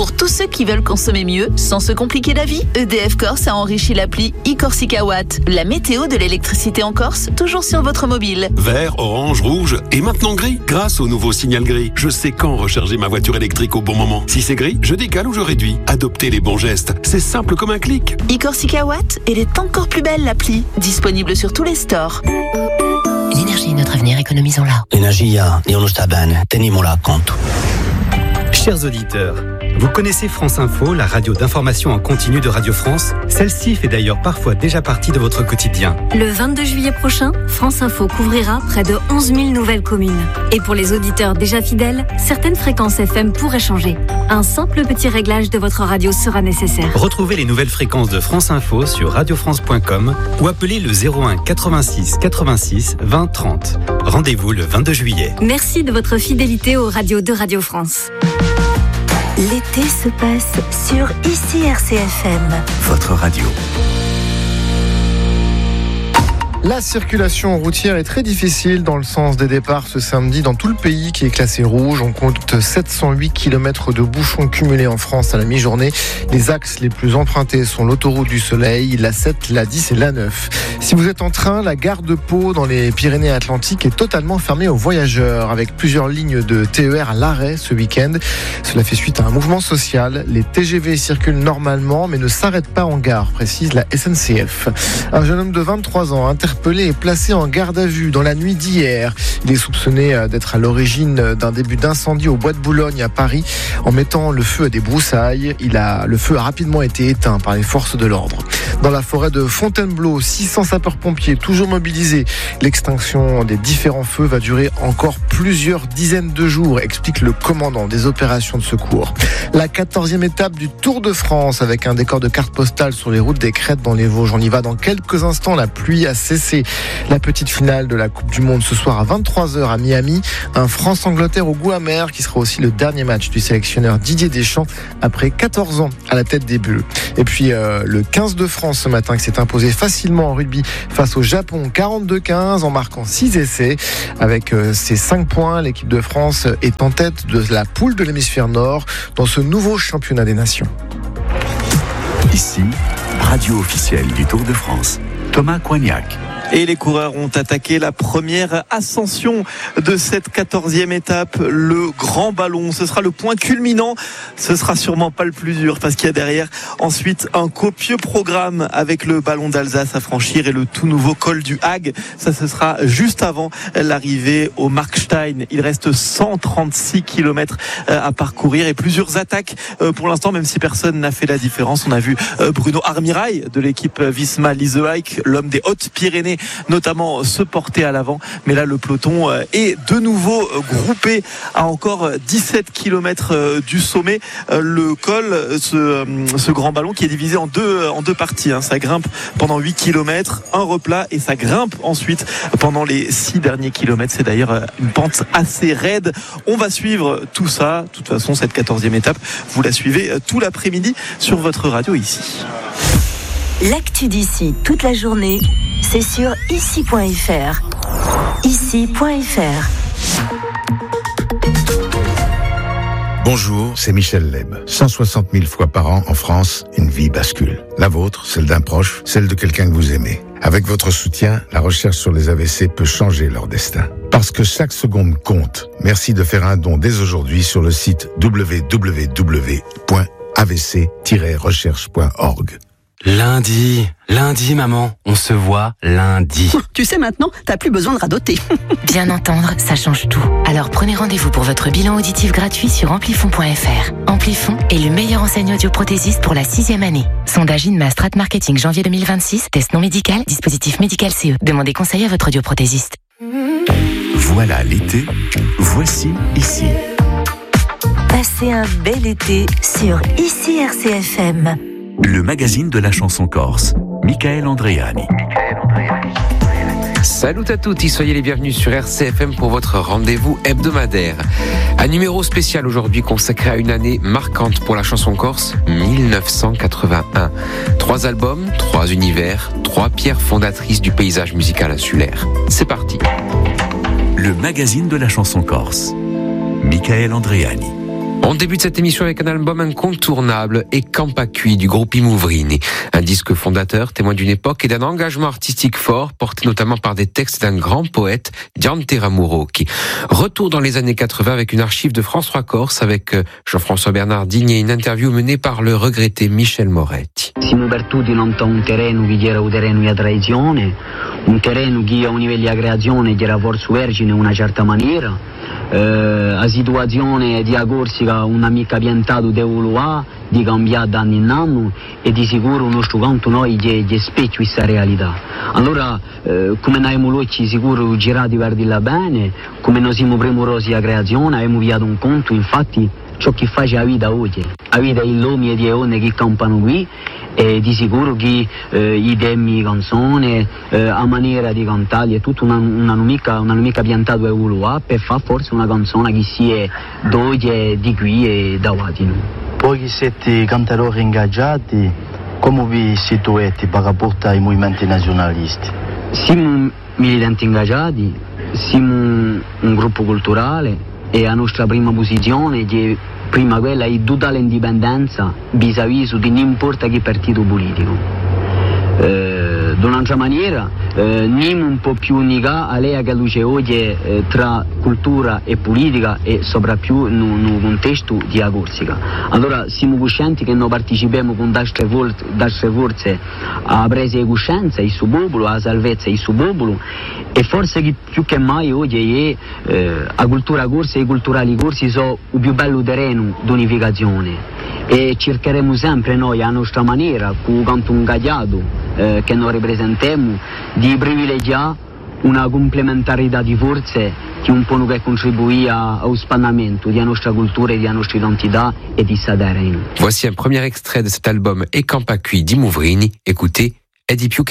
Pour tous ceux qui veulent consommer mieux, sans se compliquer la vie, EDF Corse a enrichi l'appli e-Corsica Watt. La météo de l'électricité en Corse, toujours sur votre mobile. Vert, orange, rouge et maintenant gris. Grâce au nouveau signal gris, je sais quand recharger ma voiture électrique au bon moment. Si c'est gris, je décale ou je réduis. Adoptez les bons gestes. C'est simple comme un clic. e-Corsica Watt, elle est encore plus belle l'appli. Disponible sur tous les stores. L'énergie est notre avenir, économisons-la. Energia è uno sta bene, tenimola a conto. Chers auditeurs, vous connaissez France Info, la radio d'information en continu de Radio France? Celle-ci fait d'ailleurs parfois déjà partie de votre quotidien. Le 22 juillet prochain, France Info couvrira près de 11 000 nouvelles communes. Et pour les auditeurs déjà fidèles, certaines fréquences FM pourraient changer. Un simple petit réglage de votre radio sera nécessaire. Retrouvez les nouvelles fréquences de France Info sur radiofrance.com ou appelez le 01 86 86 20 30. Rendez-vous le 22 juillet. Merci de votre fidélité aux radios de Radio France. L'été se passe sur ICI RCFM. Votre radio. La circulation routière est très difficile dans le sens des départs ce samedi dans tout le pays qui est classé rouge. On compte 708 km de bouchons cumulés en France à la mi-journée. Les axes les plus empruntés sont l'autoroute du Soleil, la 7, la 10 et la 9. Si vous êtes en train, la gare de Pau dans les Pyrénées-Atlantiques est totalement fermée aux voyageurs avec plusieurs lignes de TER à l'arrêt ce week-end. Cela fait suite à un mouvement social. Les TGV circulent normalement mais ne s'arrêtent pas en gare, précise la SNCF. Un jeune homme de 23 ans interpellé et placé en garde à vue dans la nuit d'hier. Il est soupçonné d'être à l'origine d'un début d'incendie au Bois de Boulogne à Paris en mettant le feu à des broussailles. Le feu a rapidement été éteint par les forces de l'ordre. Dans la forêt de Fontainebleau, 600 sapeurs-pompiers toujours mobilisés. L'extinction des différents feux va durer encore plusieurs dizaines de jours, explique le commandant des opérations de secours. La 14e étape du Tour de France avec un décor de carte postale sur les routes des Crêtes dans les Vosges. On y va dans quelques instants. La pluie a cessé. La petite finale de la Coupe du Monde ce soir à 23h à Miami. Un France-Angleterre au goût amer qui sera aussi le dernier match du sélectionneur Didier Deschamps après 14 ans à la tête des Bleus. Et puis le 15 de France ce matin qui s'est imposé facilement en rugby face au Japon 42-15 en marquant 6 essais. Avec ses 5 points, l'équipe de France est en tête de la poule de l'hémisphère nord dans ce nouveau championnat des nations. Ici, radio officielle du Tour de France. Thomas Coignac. Et les coureurs ont attaqué la première ascension de cette 14e étape, le Grand Ballon. Ce sera le point culminant. Ce sera sûrement pas le plus dur parce qu'il y a derrière ensuite un copieux programme avec le Ballon d'Alsace à franchir et le tout nouveau col du Hag. Ça, ce sera juste avant l'arrivée au Markstein. Il reste 136 km à parcourir et plusieurs attaques pour l'instant, même si personne n'a fait la différence. On a vu Bruno Armirail de l'équipe Visma Lease-Hike, l'homme des Hautes-Pyrénées, notamment se porter à l'avant, mais là le peloton est de nouveau groupé à encore 17 km du sommet. Le col, ce Grand Ballon qui est divisé en deux parties, ça grimpe pendant 8 km, un replat et ça grimpe ensuite pendant les 6 derniers kilomètres. C'est d'ailleurs une pente assez raide. On va suivre tout ça. De toute façon, cette 14e étape, vous la suivez tout l'après-midi sur votre radio ici. L'actu d'ici toute la journée, c'est sur ici.fr. Ici.fr. Bonjour, c'est Michel Leb. 160 000 fois par an en France, une vie bascule. La vôtre, celle d'un proche, celle de quelqu'un que vous aimez. Avec votre soutien, la recherche sur les AVC peut changer leur destin. Parce que chaque seconde compte. Merci de faire un don dès aujourd'hui sur le site www.avc-recherche.org. Lundi, maman, on se voit lundi. Tu sais maintenant, t'as plus besoin de radoter. Bien entendre, ça change tout. Alors prenez rendez-vous pour votre bilan auditif gratuit sur amplifon.fr. Amplifon est le meilleur enseignant audioprothésiste pour la 6e année. Sondage INMA Strat Marketing janvier 2026, test non médical, dispositif médical CE. Demandez conseil à votre audioprothésiste. Voilà l'été, voici ici. Passez un bel été sur ICI RCFM. Le magazine de la chanson corse, Michael Andreani. Salut à toutes, soyez les bienvenus sur RCFM pour votre rendez-vous hebdomadaire. Un numéro spécial aujourd'hui consacré à une année marquante pour la chanson corse, 1981. 3 albums, 3 univers, 3 pierres fondatrices du paysage musical insulaire. C'est parti. Le magazine de la chanson corse, Michael Andreani. On débute cette émission avec un album incontournable et Campacui du groupe Imouvrini. Un disque fondateur, témoin d'une époque et d'un engagement artistique fort, porté notamment par des textes d'un grand poète, Diante Ramurochi. Retour dans les années 80 avec une archive de France 3 Corse avec Jean-François Bernardini et une interview menée par le regretté Michel Moretti. Siamo perduti non un terreno che era un terreno di tradizione, un terreno che a un livello di creazione era forse vergine in una certa maniera. La situazione di Corsica una mica piantato di evoluare, di cambiare da anno in anno e di sicuro il nostro canto noi gli specchia questa realtà. Allora come noi abbiamo ci sicuro girati per dirla bene, come noi siamo premurosi a creazione, abbiamo avviato un conto, infatti ciò che fa la vita oggi, la vita è l'uomo e di onne che campano qui e di sicuro che i temi canzoni, a maniera di cantare è tutta una mica piantato e evoluare per fare forse una canzone che sia d'oggi di qui e da avanti. Voi siete cantatori ingaggiati, come vi situate per rapporto ai movimenti nazionalisti? Siamo militanti ingaggiati, siamo un gruppo culturale e la nostra prima posizione è prima quella è totale indipendenza vis-à-vis di non importa che partito politico. D'un'altra maniera, andiamo un po' più unica a lei che luce oggi tra cultura e politica e soprattutto in un contesto di Corsica. Allora siamo coscienti che noi partecipiamo con altre forze a presa di coscienza il suo popolo, a salvezza il suo popolo e forse che più che mai oggi la cultura corsa e i culturali corsi sono il più bello terreno d'unificazione e cercheremo sempre noi a nostra maniera, con il canto ingagliato che noi rappresentiamo, di privilegiare una complementarità di forze che un po' che contribuisce allo spannamento della nostra cultura e della nostra identità e di Sadareno. Voici un premier extrait de cet album E Campacui d'Imouvrini. Écoutez, è di più che